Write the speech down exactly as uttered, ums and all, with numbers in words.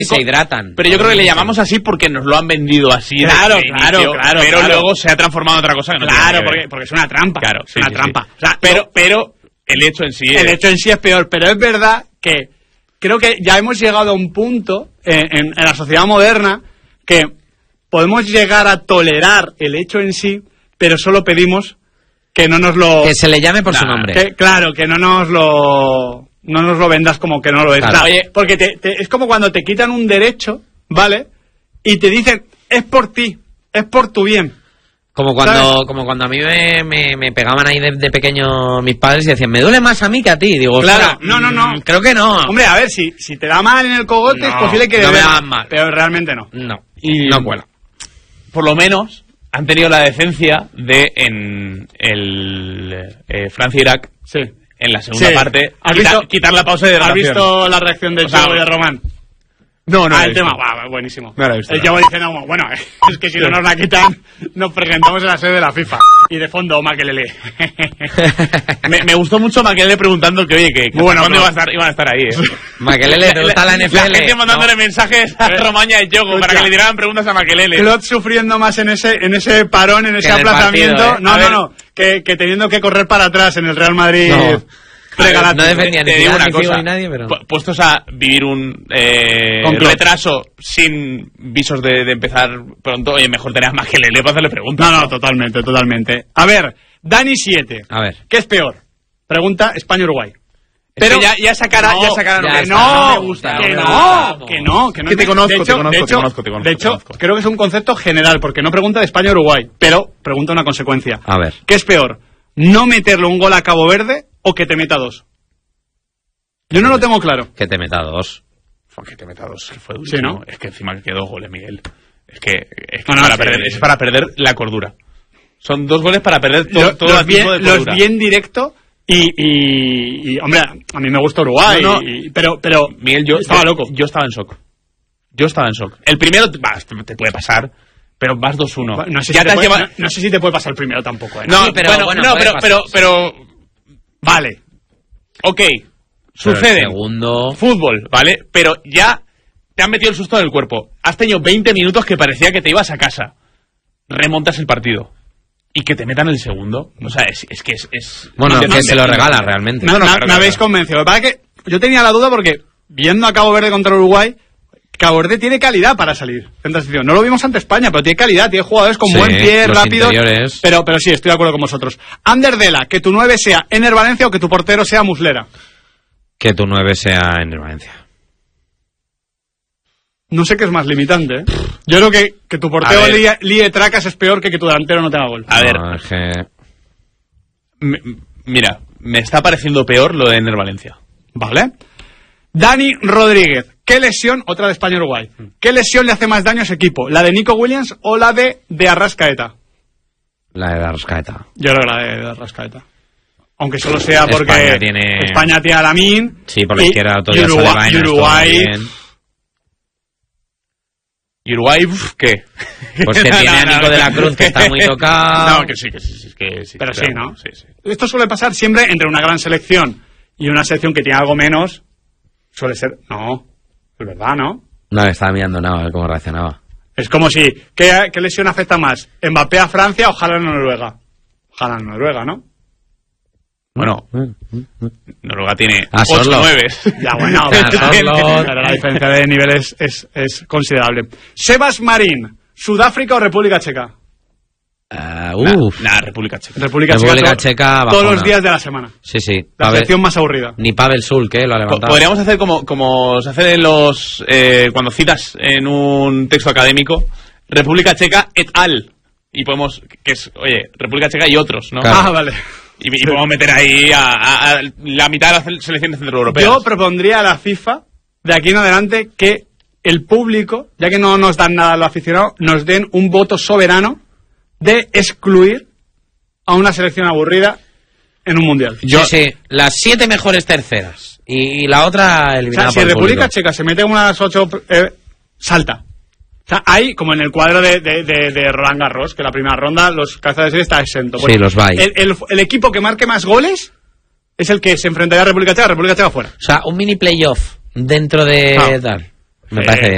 se hidratan. Pero yo creo que le llamamos así porque nos lo han vendido así. Claro, de claro, inicio, claro. Pero claro. luego se ha transformado en otra cosa que no Claro, tiene que porque, ver. porque es una trampa. Claro, es sí, una sí, trampa. sí. O sea, pero, no, pero el hecho en sí. el es... hecho en sí es peor. Pero es verdad que creo que ya hemos llegado a un punto en, en, en la sociedad moderna que podemos llegar a tolerar el hecho en sí, pero solo pedimos que no nos lo... Que se le llame por Nah, su nombre. Que, claro, que no nos lo... No nos lo vendas como que no lo es. Claro. O sea, oye, porque te, te, es como cuando te quitan un derecho, ¿vale? Y te dicen, es por ti, es por tu bien. Como cuando, ¿sabes? como cuando a mí me, me, me pegaban ahí de, de pequeño mis padres y decían, me duele más a mí que a ti. Digo, Claro, ostras, no, no, no. mm, creo que no. Hombre, a ver, si, si te da mal en el cogote, No, es posible que... no me dé- hagas mal. Pero realmente no. No, Y no cuela. por lo menos han tenido la decencia de en el eh, Francia-Irak, Sí. en la segunda Sí. parte, ¿Has quita- visto- quitar la pausa de ¿Has hidratación. visto la reacción de O sea, Diego y de Román? No, no. Ah, la he el visto. tema, va, buenísimo. No la he visto, El no. Diego dice, no, bueno, es que si no nos la quitan, nos presentamos en la sede de la FIFA. Y de fondo, Makelele. me, me gustó mucho Makelele preguntando que, oye, que, que Muy bueno, ¿dónde pero- iban a estar, iban a estar ahí, eh? Makelele, ¿te gusta la N F L? La gente mandándole mensajes a Eh, Romaña y Yogo para que le tiraran preguntas a Makelele. Claude sufriendo más en ese en ese parón, en ese Que en el aplazamiento. partido, ¿eh? No, A no, ver. no. Que, que teniendo que correr para atrás en el Real Madrid. No. Pregaláctico. No defendía Te ni digo Zidane, una ni Figo, cosa, ni nadie, pero... pu- puestos a vivir un eh, Con Klopp. retraso sin visos de, de empezar pronto, oye, mejor tener a Makelele para hacerle preguntas. No, no, totalmente, totalmente. A ver, Dani siete. A ver. ¿Qué es peor? Pregunta España-Uruguay. Pero ya, ya esa cara, No, ya esa cara no ya me que está, no, no me gusta, que no me no, gusta. que no, que no. Que te conozco, de te hecho, conozco, de te hecho, conozco, te conozco, De te hecho, conozco. creo que es un concepto general, porque no pregunta de España-Uruguay, pero pregunta una consecuencia. A ver. ¿Qué es peor? ¿No meterle un gol a Cabo Verde o que te meta dos? Yo no lo tengo claro. Que te meta dos. Fue que te meta dos, que fue durísimo. Sí, ¿no? Es que encima que quedó goles, Miguel. Es que, es, que No, no, para sí. perder, es para perder la cordura. Son dos goles para perder to- Lo- todo los, el bien, tipo de los cordura. bien directo y, y, y, hombre, a mí me gusta Uruguay, No, no. y- pero, pero Miguel, yo estaba yo- loco. Yo estaba en shock. Yo estaba en shock. El primero vas, te, te puede pasar, pero vas dos uno. No sé, Ya si te te has puede, llevado- no, no sé si te puede pasar el primero tampoco, ¿eh? No, Sí, pero bueno, bueno, no, puede pero, pasar, pero, sí. pero, Vale. ok, Pero sucede. el segundo... Fútbol, ¿vale? Pero ya te han metido el susto en el cuerpo. Has tenido veinte minutos que parecía que te ibas a casa. Remontas el partido. Y que te metan el segundo. O sea, es, es que es... es Bueno, no, que no, se no, lo no, regala no. realmente. Me, No, no, me- claro, me claro, habéis claro. convencido. Lo que pasa es que yo tenía la duda porque, viendo a Cabo Verde contra Uruguay, Cabo Verde tiene calidad para salir en transición. No lo vimos ante España, pero tiene calidad, tiene jugadores con Sí, buen pie, los rápidos. interiores. Pero, pero sí, estoy de acuerdo con vosotros. Ander Dela, que tu nueve sea Ener Valencia o que tu portero sea Muslera. Que tu nueve sea en el Valencia. No sé qué es más limitante, ¿eh? Yo creo que, que tu portero A ver. líe, líe tracas es peor que que tu delantero no tenga gol. A ver, No, es que... m- mira, me está pareciendo peor lo de Ener Valencia. Vale. Dani Rodríguez. ¿Qué lesión, otra de España-Uruguay, qué lesión le hace más daño a ese equipo? ¿La de Nico Williams o la de, de Arrascaeta? La de la Rascaeta. Yo creo que la de, de Arrascaeta. Aunque solo sea porque España tiene- España tiene a Lamine. Sí, por la y- izquierda y todavía Uruguay, sale y Vainas, Uruguay todo bien. ¿Y Uruguay, uf, qué? Pues que tiene a Nico de la Cruz, que está muy tocado. No, que sí, que sí, sí, que sí. Pero sí, ¿no? Sí, sí. Esto suele pasar siempre entre una gran selección y una selección que tiene algo menos. Suele ser... No, es verdad, ¿no? No, estaba mirando nada, a ver cómo reaccionaba. Es como si... ¿Qué, qué lesión afecta más? ¿Mbappé a Francia o Haaland a Noruega? Haaland a Noruega, ¿no? Bueno, Noruega tiene A ocho Sorlo. nueves. Ya, bueno, Ya, Sorlo. pero la diferencia de niveles es, es considerable. Sebas Marín, ¿Sudáfrica o República Checa? Uh, uf. Nah, República Checa. República, República Checa, to- Checa, todos bajona. los días de la semana. Sí, sí. La Pavel- selección más aburrida. Ni Pavel Sulk, ¿eh? Lo ha Po- levantado. Podríamos hacer como, como se hace en los... Eh, cuando citas en un texto académico, República Checa et al. Y podemos... Que es, oye, República Checa y otros, ¿no? Claro. Ah, vale. Y, y podemos meter ahí a, a- a la mitad de las cel- selecciones centroeuropeas. Yo propondría a la FIFA, de aquí en adelante, que el público, ya que no nos dan nada a los aficionados, nos den un voto soberano de excluir a una selección aburrida en un mundial. Yo, sí, sí, las siete mejores terceras. Y, y la otra O sea, eliminada si por el República público. Checa se mete en unas ocho, eh, salta. O sea, hay, como en el cuadro de, de, de, de Roland Garros, que la primera ronda, los cabezas de serie está exento. Sí, los va ahí. el, el, el equipo que marque más goles es el que se enfrentaría a República Checa, República Checa fuera. O sea, un mini playoff dentro de Ah. tal. Me Sí. parece